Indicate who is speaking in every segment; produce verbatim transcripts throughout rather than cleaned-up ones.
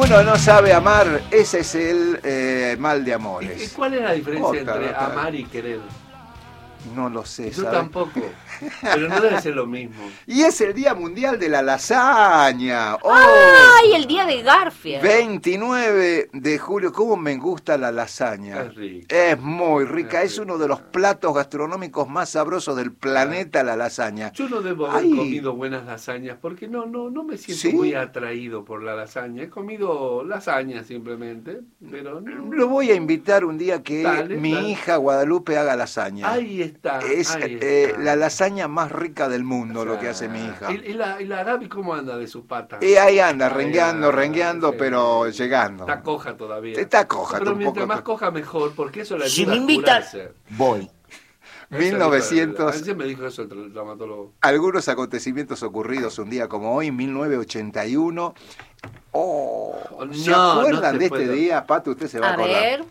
Speaker 1: uno no sabe amar, ese es el eh, mal de amores.
Speaker 2: ¿Y cuál es la diferencia
Speaker 1: Otra,
Speaker 2: entre
Speaker 1: otra.
Speaker 2: amar y querer?
Speaker 1: No lo sé,
Speaker 2: Yo
Speaker 1: ¿sabe?
Speaker 2: tampoco, pero no debe ser lo mismo.
Speaker 1: Y es el Día Mundial de la Lasaña. ¡Oh!
Speaker 3: ¡Ay, el día de Garfield!
Speaker 1: veintinueve de julio. ¿Cómo me gusta la lasaña?
Speaker 2: Es rica.
Speaker 1: Es muy rica.
Speaker 2: Es
Speaker 1: Es uno
Speaker 2: rica.
Speaker 1: de los platos gastronómicos más sabrosos del planeta, la lasaña.
Speaker 2: Yo no debo haber
Speaker 1: Ay.
Speaker 2: comido buenas lasañas porque no no no me siento
Speaker 1: ¿Sí?
Speaker 2: muy atraído por la lasaña. He comido lasaña simplemente, pero no.
Speaker 1: Lo voy a invitar un día que
Speaker 2: Dale,
Speaker 1: mi
Speaker 2: dale.
Speaker 1: hija Guadalupe haga lasaña.
Speaker 2: Ahí está.
Speaker 1: Es
Speaker 2: ahí
Speaker 1: eh,
Speaker 2: está.
Speaker 1: la lasaña más rica del mundo,
Speaker 2: O sea,
Speaker 1: lo que hace mi hija.
Speaker 2: ¿Y, y la, y la Gaby cómo anda de su pata?
Speaker 1: Y ahí anda,
Speaker 2: Ahí
Speaker 1: rengueando,
Speaker 2: anda,
Speaker 1: rengueando,
Speaker 2: sí.
Speaker 1: pero llegando.
Speaker 2: Está coja todavía.
Speaker 1: Está coja,
Speaker 2: Pero
Speaker 1: un
Speaker 2: mientras
Speaker 1: poco-
Speaker 2: más coja mejor, porque eso le ayuda
Speaker 3: Si me
Speaker 2: a
Speaker 3: invitan,
Speaker 2: curarse.
Speaker 3: voy.
Speaker 2: Eso
Speaker 1: mil novecientos.
Speaker 2: dijo el- Ayer me dijo eso el traumatólogo.
Speaker 1: Algunos acontecimientos ocurridos un día como hoy, mil novecientos ochenta y uno. Oh, ¿se
Speaker 2: No, no
Speaker 1: acuerdan
Speaker 2: te
Speaker 1: de este
Speaker 2: puedo.
Speaker 1: día? Pato, usted se va a
Speaker 3: A
Speaker 1: acordar.
Speaker 3: ver,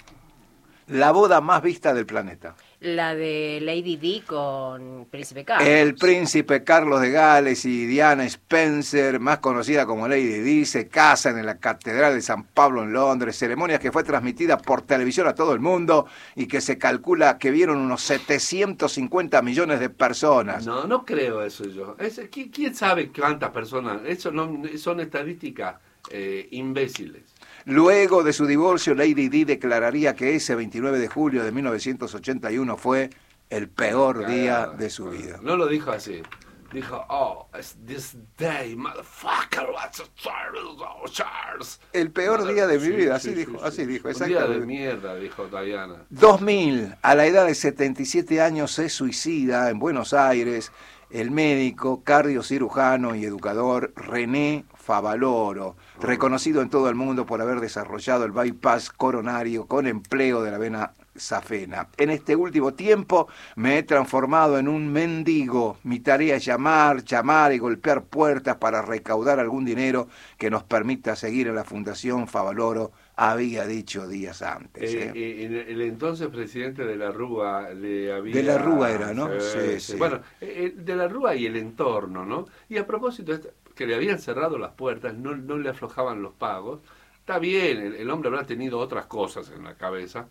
Speaker 1: La boda más vista del planeta.
Speaker 3: la de Lady Di con Príncipe Carlos.
Speaker 1: El príncipe Carlos de Gales y Diana Spencer, más conocida como Lady Di, se casan en la Catedral de San Pablo en Londres, ceremonias que fue transmitida por televisión a todo el mundo y que se calcula que vieron unos setecientos cincuenta millones de personas.
Speaker 2: No, no creo eso yo. Es- ¿qui- ¿Quién sabe cuántas personas? Eso no, son estadísticas eh, imbéciles.
Speaker 1: Luego de su divorcio, Lady Di declararía que ese veintinueve de julio de mil novecientos ochenta y uno fue el peor día
Speaker 2: Cagada.
Speaker 1: de su vida.
Speaker 2: No lo dijo así. Dijo, oh, it's this day, motherfucker, what's a Charles, oh, Charles.
Speaker 1: El peor día de mi
Speaker 2: Sí,
Speaker 1: vida,
Speaker 2: sí,
Speaker 1: así
Speaker 2: sí,
Speaker 1: dijo,
Speaker 2: sí.
Speaker 1: así dijo,
Speaker 2: Un día de
Speaker 1: exactamente.
Speaker 2: mierda, dijo Diana.
Speaker 1: dos mil, a la edad de setenta y siete años, se suicida en Buenos Aires el médico, cardiocirujano y educador René Favaloro, reconocido en todo el mundo por haber desarrollado el bypass coronario con empleo de la vena safena. En este último tiempo me he transformado en un mendigo. Mi tarea es llamar, llamar y golpear puertas para recaudar algún dinero que nos permita seguir en la Fundación Favaloro, había dicho días antes.
Speaker 2: Eh,
Speaker 1: ¿eh?
Speaker 2: eh, el, el entonces presidente de la Rúa le había...
Speaker 1: De la Rúa era, ¿no?
Speaker 2: Sí,
Speaker 1: Sí,
Speaker 2: sí.
Speaker 1: sí.
Speaker 2: Bueno, eh, de la Rúa y el entorno, ¿no? Y a propósito, de esto, que le habían cerrado las puertas, no, no le aflojaban los pagos. Está bien, el, el hombre habrá tenido otras cosas en la cabeza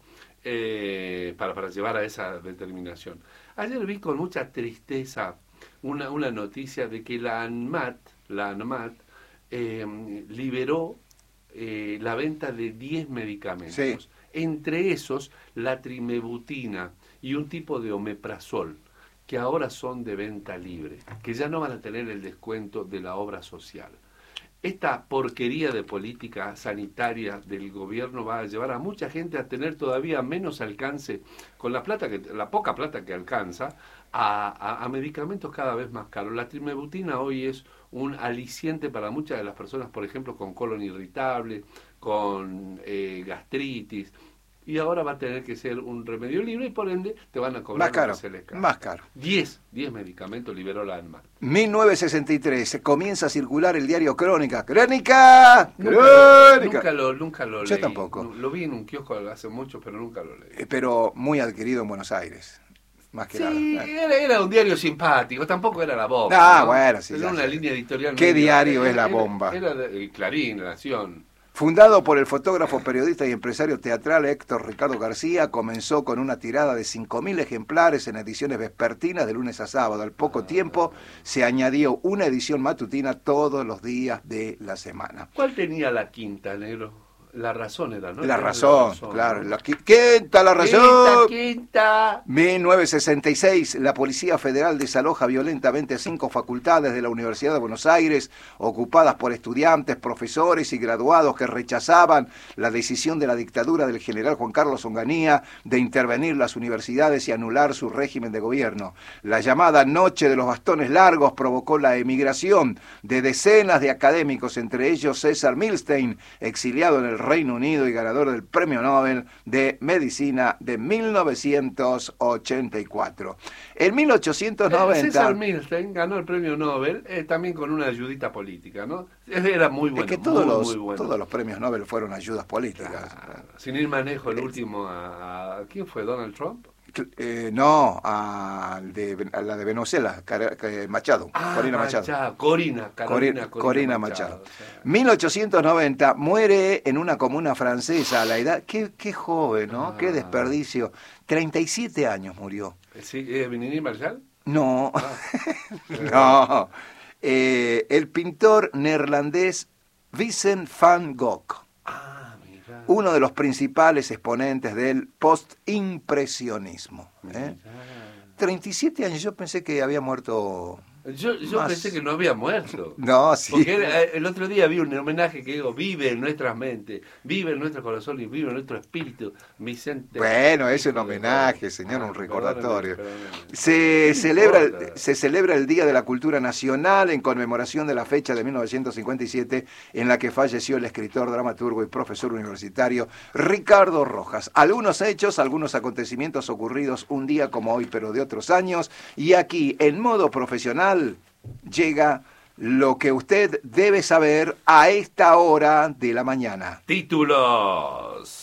Speaker 2: eh, para, para llevar a esa determinación. Ayer vi con mucha tristeza una, una noticia de que la ANMAT, la ANMAT eh, liberó eh, la venta de diez medicamentos.
Speaker 1: Sí.
Speaker 2: Entre esos, la trimebutina y un tipo de omeprazol, que ahora son de venta libre, que ya no van a tener el descuento de la obra social. Esta porquería de política sanitaria del gobierno va a llevar a mucha gente a tener todavía menos alcance, con la plata que, la poca plata que alcanza, a, a, a medicamentos cada vez más caros. La trimebutina hoy es un aliciente para muchas de las personas, por ejemplo, con colon irritable, con eh, gastritis, y ahora va a tener que ser un remedio libre y por ende te van a cobrar
Speaker 1: Más caro,
Speaker 2: lo que se les cae.
Speaker 1: más caro.
Speaker 2: diez, diez medicamentos liberó la ANMAT.
Speaker 1: mil novecientos sesenta y tres, comienza a circular el diario Crónica. ¡Crónica!
Speaker 2: Nunca, lo-
Speaker 1: ¡Crónica!
Speaker 2: nunca lo, nunca lo
Speaker 1: Yo
Speaker 2: leí.
Speaker 1: tampoco.
Speaker 2: No, lo vi en un kiosco hace mucho, pero nunca lo leí.
Speaker 1: Eh, Pero muy adquirido en Buenos Aires, más que
Speaker 2: Sí,
Speaker 1: nada. Eh.
Speaker 2: era, era un diario simpático, tampoco era la bomba.
Speaker 1: Ah,
Speaker 2: ¿no?
Speaker 1: bueno, sí,
Speaker 2: Era
Speaker 1: ya
Speaker 2: una
Speaker 1: sé.
Speaker 2: línea editorial.
Speaker 1: ¿Qué
Speaker 2: medio-
Speaker 1: diario es la
Speaker 2: era-
Speaker 1: bomba?
Speaker 2: Era de- el Clarín, La Nación.
Speaker 1: Fundado por el fotógrafo, periodista y empresario teatral Héctor Ricardo García, comenzó con una tirada de cinco mil ejemplares en ediciones vespertinas de lunes a sábado. Al poco tiempo se añadió una edición matutina todos los días de la semana.
Speaker 2: ¿Cuál tenía la quinta, negro? La Razón era, ¿no?
Speaker 1: La
Speaker 2: Era
Speaker 1: razón,
Speaker 2: ¿no?
Speaker 1: claro. La qui- quinta la razón.
Speaker 2: Quinta, quinta.
Speaker 1: mil novecientos sesenta y seis, la Policía Federal desaloja violentamente cinco facultades de la Universidad de Buenos Aires, ocupadas por estudiantes, profesores y graduados que rechazaban la decisión de la dictadura del general Juan Carlos Onganía de intervenir las universidades y anular su régimen de gobierno. La llamada Noche de los Bastones Largos provocó la emigración de decenas de académicos, entre ellos César Milstein, exiliado en el Reino Unido y ganador del Premio Nobel de Medicina de mil novecientos ochenta y cuatro. En mil ochocientos noventa...
Speaker 2: César Milstein ganó el premio Nobel eh, también con una ayudita política, ¿no? Era muy bueno.
Speaker 1: es que todos,
Speaker 2: muy,
Speaker 1: los,
Speaker 2: muy bueno.
Speaker 1: todos los premios Nobel fueron ayudas políticas.
Speaker 2: Claro. Sin ir más lejos, el último a, a- ¿quién fue? ¿Donald Trump?
Speaker 1: Eh, no, a, de, a la de Venezuela, Machado,
Speaker 2: Ah,
Speaker 1: Corina Machado.
Speaker 2: Machado. Corina, Carolina,
Speaker 1: Corina,
Speaker 2: Corina,
Speaker 1: Corina
Speaker 2: Machado.
Speaker 1: Machado.
Speaker 2: O sea.
Speaker 1: mil ochocientos noventa, muere en una comuna francesa a la edad... Qué, qué joven, ¿no?
Speaker 2: Ah.
Speaker 1: Qué desperdicio. treinta y siete años murió.
Speaker 2: ¿Sí? ¿Eh, Benigni Marshall?
Speaker 1: No,
Speaker 2: Ah.
Speaker 1: no. Eh, el pintor neerlandés Vincent van Gogh,
Speaker 2: Ah, mira.
Speaker 1: uno de los principales exponentes del post-impresionismo. ¿eh? treinta y siete años, yo pensé que había muerto...
Speaker 2: Yo, yo
Speaker 1: Más-
Speaker 2: pensé que no había muerto.
Speaker 1: No, sí.
Speaker 2: Porque era- el otro día vi un homenaje que digo, vive en nuestras mentes, vive en nuestro corazón y vive en nuestro espíritu, Vicente.
Speaker 1: Bueno, es un
Speaker 2: Hijo de
Speaker 1: homenaje,
Speaker 2: todo.
Speaker 1: señor, un
Speaker 2: Ah,
Speaker 1: recordatorio.
Speaker 2: perdóneme, perdóneme.
Speaker 1: Se
Speaker 2: No
Speaker 1: celebra, el,
Speaker 2: importa.
Speaker 1: se celebra el Día de la Cultura Nacional en conmemoración de la fecha de mil novecientos cincuenta y siete en la que falleció el escritor, dramaturgo y profesor universitario Ricardo Rojas. Algunos hechos, algunos acontecimientos ocurridos un día como hoy, pero de otros años. Y aquí, en modo profesional, llega lo que usted debe saber a esta hora de la mañana.
Speaker 2: Títulos.